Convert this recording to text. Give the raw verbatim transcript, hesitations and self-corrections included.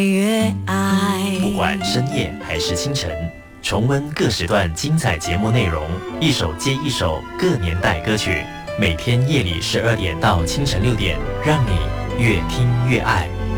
越爱。 不管深夜还是清晨，重温各时段精彩节目内容，一首接一首各年代歌曲，每天夜里十二点到清晨六点，让你越听越爱。